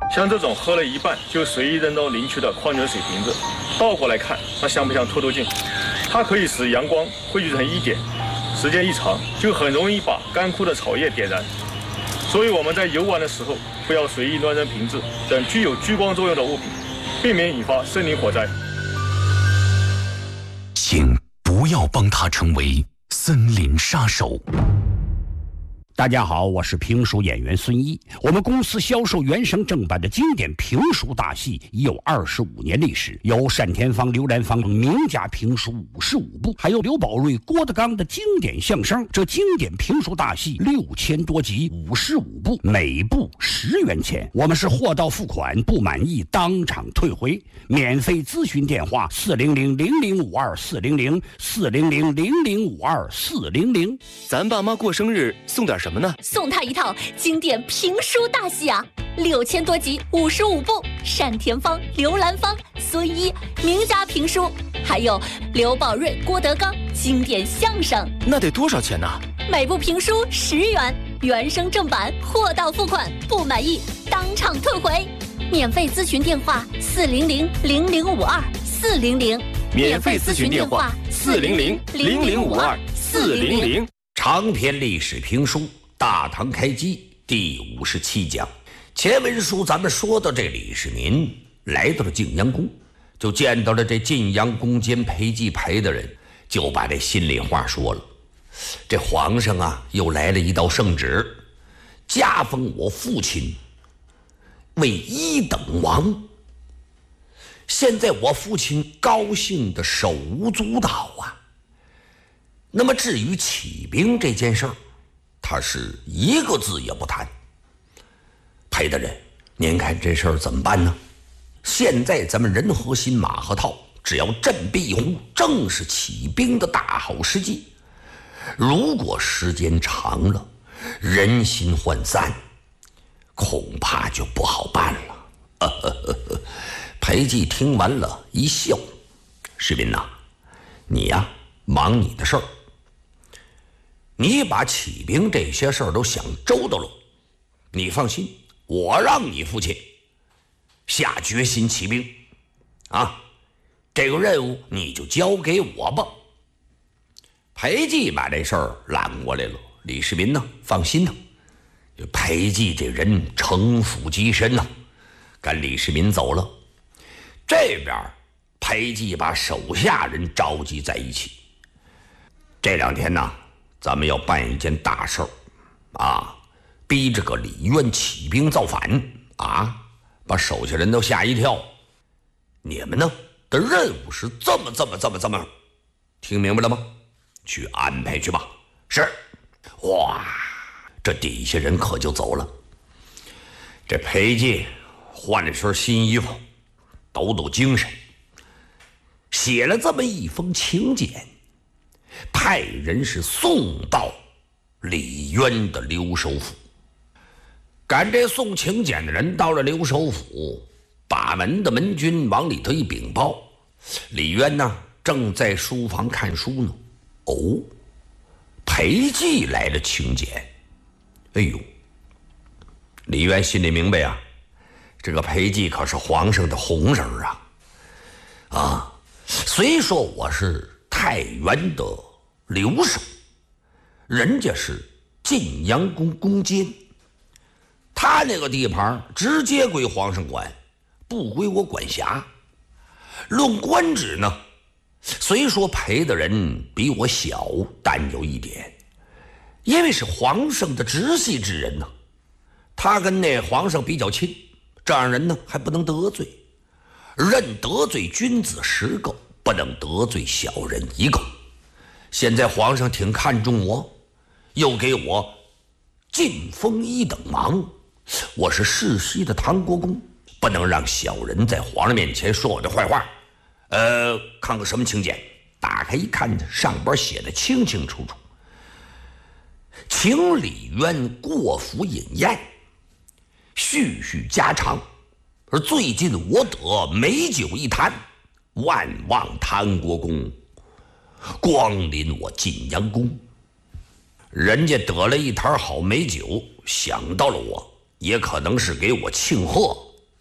像这种喝了一半就随意扔到林区的矿泉水瓶子，倒过来看，它像不像透镜？它可以使阳光汇聚成一点，时间一长，就很容易把干枯的草叶点燃。所以我们在游玩的时候，不要随意乱扔瓶子等具有聚光作用的物品，避免引发森林火灾。 请不要帮他成为森林杀手。 大家好，我是评书演员孙一。我们公司销售原声正版的经典评书大戏已有25年历史，有单田芳、刘兰芳名家评书55部，还有刘宝瑞、郭德纲的经典相声。这经典评书大戏6000多集，55部，每部10元钱。我们是货到付款，不满意当场退回。免费咨询电话400-0052-400，400-0052-400。 咱爸妈过生日送点什么呢？ 送他一套经典评书大戏啊，6000多集，55部，单田芳、刘兰芳、孙一名家评书，还有刘宝瑞、郭德纲经典相声。 那得多少钱呢？ 每部评书10元，原声正版，货到付款，不满意当场退回。免费咨询电话400-0052-400， 免费咨询电话400-0052-400。 长篇历史评书《大唐开基》第57讲。前文书咱们说到，这李世民来到了晋阳宫，就见到了这晋阳宫监裴寂裴的人，就把这心里话说了。这皇上啊，又来了一道圣旨，加封我父亲为1等王。现在我父亲高兴的手舞足蹈啊。那么至于起兵这件事儿，他是一个字也不谈。裴大人，您看这事儿怎么办呢？现在咱们人和心，马和套，只要振臂一呼，正是起兵的大好时机。如果时间长了，人心涣散，恐怕就不好办了。裴寂听完了一笑，世民呐，你呀忙你的事儿，你把起兵这些事儿都想周到了，你放心，我让你父亲下决心起兵啊，这个任务你就交给我吧。裴寂把这事儿揽过来了，李世民呢放心呢，裴寂这人城府极深呐，赶李世民走了。这边裴寂把手下人召集在一起，这2天呢，咱们要办一件大事儿啊，逼着个李渊起兵造反啊，把手下人都吓一跳。你们呢的任务是这么，听明白了吗？去安排去吧。是。哇，这底下人可就走了。这裴寂换了身新衣服，抖抖精神，写了这么一封请柬，派人是送到李渊的留守府。赶这送请柬的人到了留守府，把门的门军往里头一禀报，李渊呢正在书房看书呢。哦，裴寂来了请柬。哎呦，李渊心里明白啊，这个裴寂可是皇上的红人啊！虽说我是太原的留守，人家是晋阳宫宫监，他那个地盘直接归皇上管，不归我管辖。论官职呢，虽说裴的人比我小，但有一点，因为是皇上的直系之人呢，他跟那皇上比较亲，这样人呢还不能得罪。任得罪君子10个，不能得罪小人1个。现在皇上挺看重我，又给我晋封1等王，我是世袭的唐国公，不能让小人在皇上面前说我的坏话。看个什么请柬，打开一看，上边写的清清楚楚，请李渊过府饮宴，叙叙家常，而最近我得美酒一坛，万望唐国公光临我晋阳宫。人家得了一坛好美酒，想到了我，也可能是给我庆贺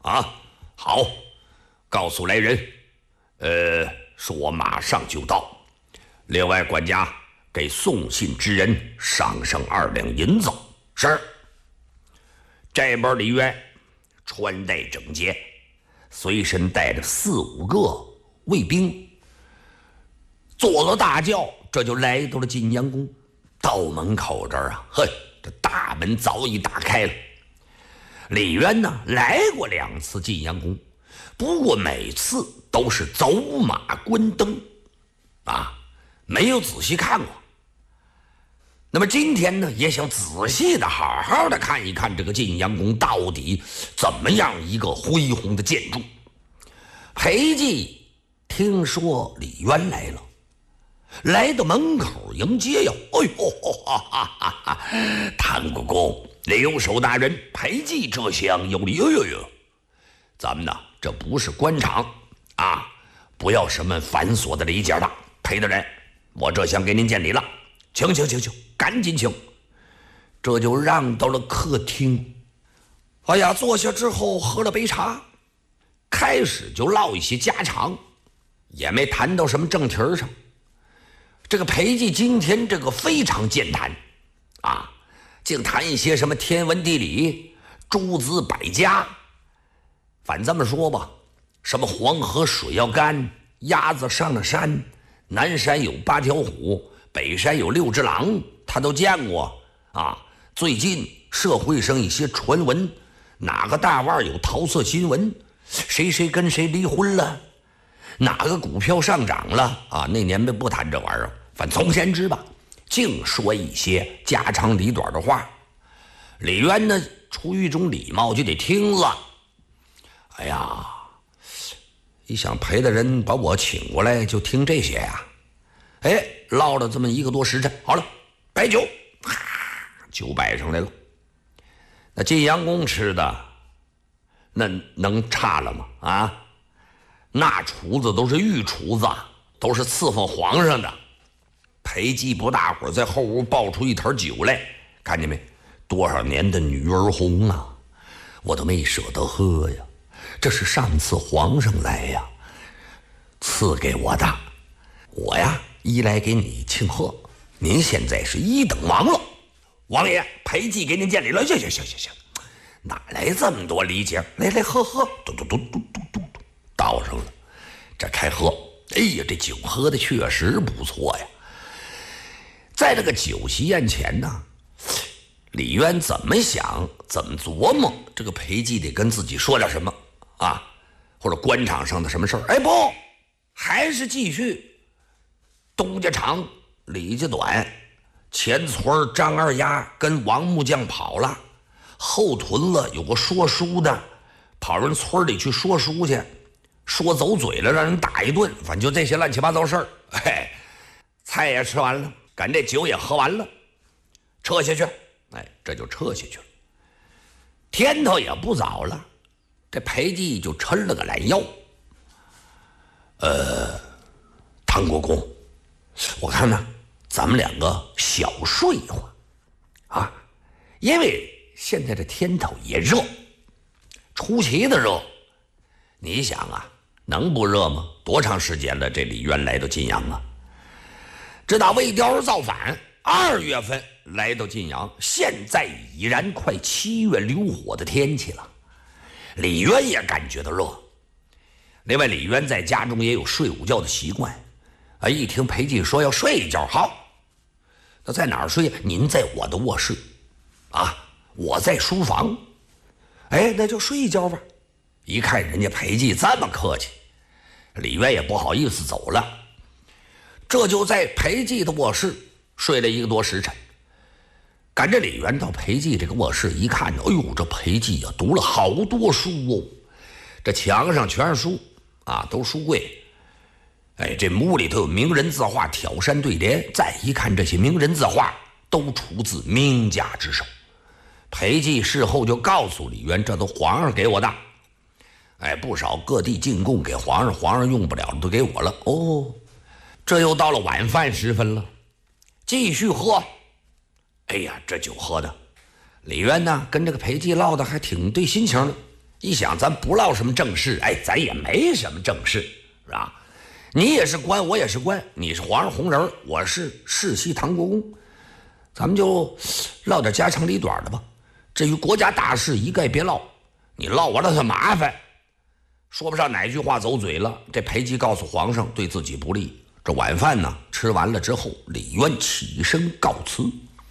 啊，好，告诉来人，说我马上就到。另外，管家给送信之人上2两银子。是。这边李渊穿戴整洁，随身带着4、5个卫兵，坐了大轿，这就来到了晋阳宫。到门口这儿啊，嘿，这大门早已打开了。李渊呢，来过2次晋阳宫，不过每次都是走马观灯，啊，没有仔细看过。那么今天呢，也想仔细的、好好的看一看这个晋阳宫到底怎么样一个恢宏的建筑。裴寂听说李渊来了，来到门口迎接呀！哎呦，哈哈哈哈！唐国公、留守大人，裴寂这厢有礼。哎呦呦，咱们呢，这不是官场啊，不要什么繁琐的礼节了。裴大人，我这厢给您见礼了，请，赶紧请。这就让到了客厅。哎呀，坐下之后喝了杯茶，开始就唠一些家常，也没谈到什么正题上。这个裴寂今天这个非常健谈啊，竟谈一些什么天文地理、诸子百家。反这么说吧，什么黄河水要干，鸭子上了山，南山有8条虎，北山有6只狼，他都见过啊。最近社会上一些传闻，哪个大腕有桃色新闻，谁跟谁离婚了，哪个股票上涨了啊？那年不谈这玩意儿，反正总而言之吧，净说一些家长里短的话。李渊呢，出于一种礼貌就得听了。哎呀，一想裴大人把我请过来就听这些呀，哎，唠了这么1个多时辰，好了，摆酒，酒摆上来了。那晋阳宫吃的那能差了吗？啊，那厨子都是御厨子，都是伺候皇上的。裴寂不大会儿在后屋抱出一坛酒来，看见没？多少年的女儿红啊，我都没舍得喝呀。这是上次皇上来呀赐给我的，我呀一来给你庆贺，您现在是1等王了。王爷，裴寂给您见礼了。行，哪来这么多礼节？来喝，嘟，倒上了，这开喝。哎呀，这酒喝的确实不错呀。在这个酒席宴前呢，李渊怎么想怎么琢磨，这个裴寂得跟自己说点什么啊，或者官场上的什么事儿。哎，不，还是继续。东家长李家短，前村张二丫跟王木匠跑了，后屯了有个说书的，跑人村里去说书去，说走嘴了，让人打一顿，反正就这些乱七八糟事儿。嘿，菜也吃完了，赶这酒也喝完了，撤下去。哎，这就撤下去了。天头也不早了，这裴寂就抻了个懒腰。唐国公，我看呢，咱们2个小睡一会儿啊，因为现在这天头也热，出奇的热。你想啊，能不热吗？多长时间了？这李渊来到晋阳啊，直打魏雕儿造反2月份来到晋阳，现在已然快7月流火的天气了。李渊也感觉到热。另外，李渊在家中也有睡午觉的习惯。一听裴寂说要睡一觉，好，那在哪儿睡？您在我的卧室啊，我在书房。哎，那就睡一觉吧。一看人家裴寂这么客气，李渊也不好意思走了，这就在裴寂的卧室睡了1个多时辰。赶着李渊到裴寂这个卧室一看，哎呦，这裴寂啊读了好多书哦，这墙上全是书啊，都书柜。哎，这屋里头有名人字画挑山对联，再一看这些名人字画都出自名家之手。裴寂事后就告诉李渊，这都皇上给我的。哎，不少各地进贡给皇上，皇上用不了都给我了。哦，这又到了晚饭时分了，继续喝。哎呀，这酒喝的李渊呢跟这个裴寂唠的还挺对心情的， 一想咱不落什么正事，哎，咱也没什么正事，是吧？你也是官，我也是官，你是皇上红人，我是世袭唐国公，咱们就唠点家长里短的吧。至于国家大事，一概别唠，你唠完了它麻烦。说不上哪句话走嘴了，这裴寂告诉皇上对自己不利。这晚饭呢吃完了之后，李渊起身告辞，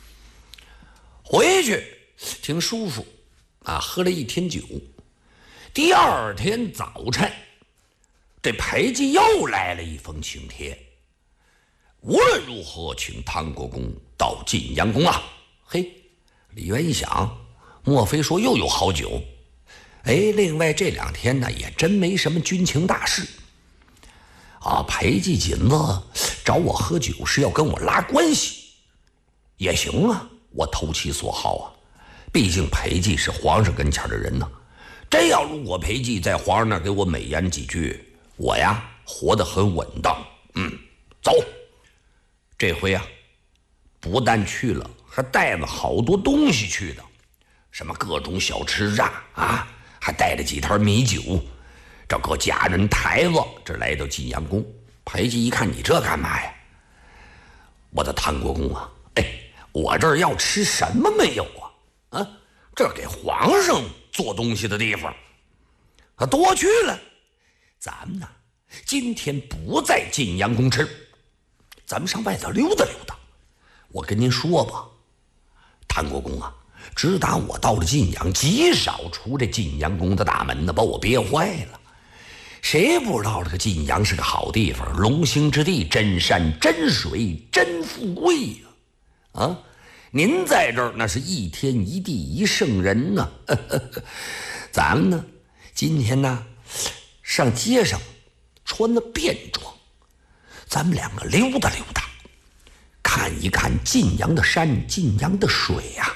回去听叔叔啊喝了一天酒。第二天早晨，这裴寂又来了一封请帖，无论如何请唐国公到晋阳宫啊。嘿，李渊一想，莫非说又有好酒？哎，另外这2天呢也真没什么军情大事啊。裴寂紧子找我喝酒是要跟我拉关系，也行啊，我投其所好啊。毕竟裴寂是皇上跟前的人呢。真要如果裴寂在皇上那儿给我美言几句，我呀活得很稳当。走。这回啊不但去了，还带了好多东西去的，什么各种小吃啊啊，还带了几坛米酒，这搁家人台子，这来到晋阳宫。裴寂一看，你这干嘛呀？我的唐国公啊，哎，我这儿要吃什么没有啊？啊，这给皇上做东西的地方啊，多去了。咱们呢今天不在晋阳宫吃，咱们上外头溜达溜达。我跟您说吧，谭国公啊，直打我到了晋阳，极少出这晋阳宫的大门呢，把我憋坏了。谁不知道这个晋阳是个好地方，龙兴之地，真山真水真富贵呀！啊，您在这儿那是一天一地一圣人呢。咱们呢今天呢上街上穿的便装，咱们2个溜达溜达，看一看晋阳的山，晋阳的水呀。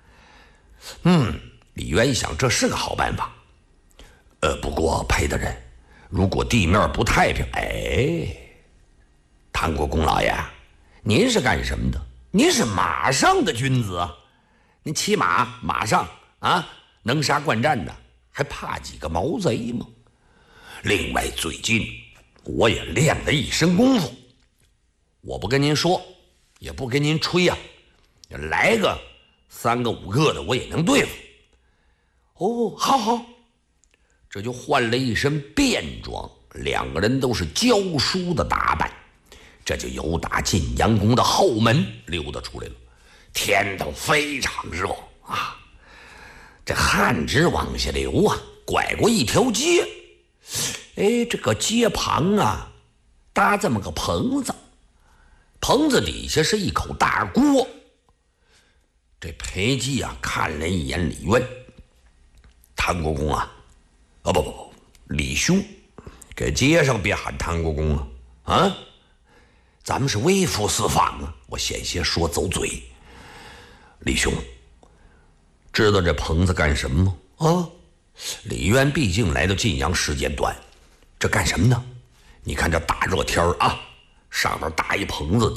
李渊一想，这是个好办法。不过裴大人，如果地面不太平，哎，谭国公老爷，您是干什么的？您是马上的君子啊！您骑马上啊，能杀惯战的，还怕几个毛贼吗？另外，最近我也练了一身功夫，我不跟您说，也不跟您吹啊，来个3个5个的，我也能对付。哦，好，这就换了一身便装，2个人都是教书的打扮，这就由打晋阳宫的后门溜达出来了。天都非常热啊，这汗直往下流啊。拐过一条街，哎，这个街旁啊搭这么个棚子，棚子底下是一口大锅。这裴寂啊看了一眼李渊，谭国公啊，不，李兄，给街上别喊谭国公啊！啊，咱们是微服私访啊，我险些说走嘴。李兄，知道这棚子干什么吗？啊，李渊毕竟来到晋阳时间短，这干什么呢？你看这大热天啊，上面搭一棚子，